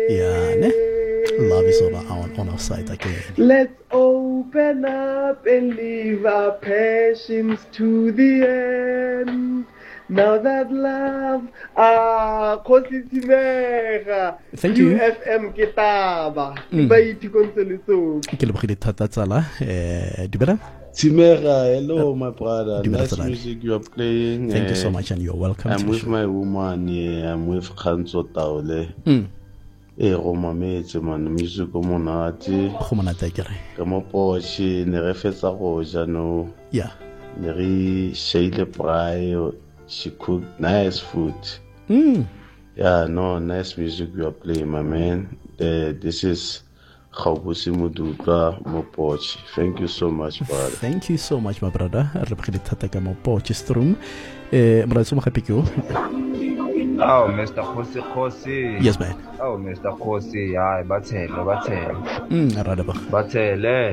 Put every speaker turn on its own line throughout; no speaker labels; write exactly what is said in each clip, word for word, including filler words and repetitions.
Yeah, ne? Love is over on, on our side again.
Let's open up and leave our passions to the end. Now that love, ah, Kositimega.
Thank you.
U F M Kitaba. Ibaiti Consoliso.
Kilabri Tata Tsala, eh, Dibera.
Timera, hello, my brother.
Dibera
Nice
Tsala.
music you are playing.
Thank you
eh,
so much, and you're welcome.
I'm
to
with
the show.
my woman, yeah, I'm with Khanzo Taule.
Mm.
Eh, Roma Metse, man, music o monate.
Go monate ke re.
Ka mo Porsche, ne re fetsa go ja no.
Yeah.
Ne re shade braai. She cooked nice food.
Mm.
Yeah, no, nice music you are playing, my man. Uh, this is Khabusi Mudutwa Mopochi. Thank you so much, brother.
Thank you so much, my brother. Re bkhile thata ka mo Potchefstroom. Eh, mratso mo happy ko.
Oh, Mister Khosi Khosi.
Yes, man.
Oh, Mister Khosi, hayi bathele bathele.
Mm, arada ba.
Bathele.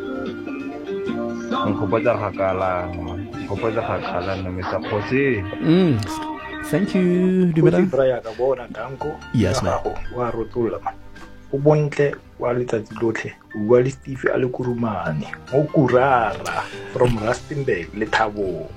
Ngikupata khakala. Ngikupata khakala no Mister Khosi.
Mm. Thank you, Dibera.
Braya ka bona kanko.
Yes, man.
Wa rotula. O bontle wa letsatsi lotlhe. O bua le Steve a le kurumane. Mo kurara from Rustenburg le Thabo.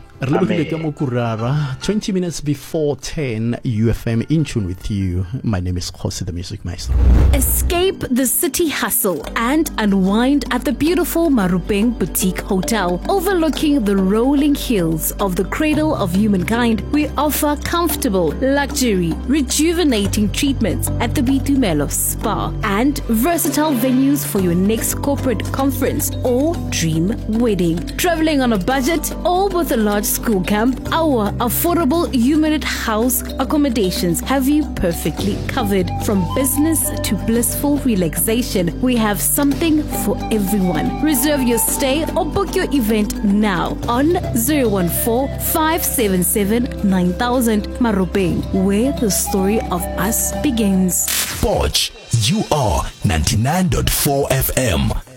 twenty minutes before ten, U F M in tune with you. My name is Khosi, the Music Maestro.
Escape the city hustle and unwind at the beautiful Marupeng Boutique Hotel. Overlooking the rolling hills of the cradle of humankind, we offer comfortable, luxury, rejuvenating treatments at the Bitumelo Spa and versatile venues for your next corporate conference or dream wedding. Traveling on a budget or with a large school camp, our affordable Humanit House accommodations have you perfectly covered. From business to blissful relaxation, we have something for everyone. Reserve your stay or book your event now on zero one four, five seven seven, nine thousand. Marupeng, where the story of us begins.
Potch, you are ninety-nine point four F M.